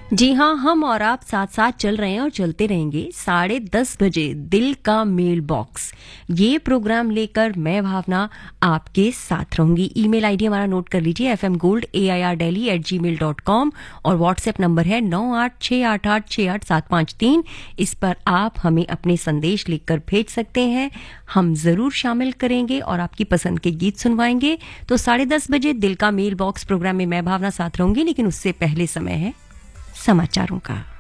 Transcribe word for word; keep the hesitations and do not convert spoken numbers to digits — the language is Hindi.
जी हाँ, हम और आप साथ साथ चल रहे हैं और चलते रहेंगे। साढ़े दस बजे दिल का मेल बॉक्स, ये प्रोग्राम लेकर मैं भावना आपके साथ रहूंगी। ईमेल आईडी हमारा नोट कर लीजिए, F M gold A I R daily eight ji mail dot com, और व्हाट्सएप नंबर है नौ आठ छः आठ आठ छः आठ सात पाँच तीन। इस पर आप हमें अपने संदेश लिखकर भेज सकते हैं, हम जरूर शामिल करेंगे और आपकी पसंद के गीत सुनवाएंगे। तो साढ़े दस बजे दिल का मेल बॉक्स प्रोग्राम में मैं भावना साथ रहूंगी, लेकिन उससे पहले समय है समाचारों का।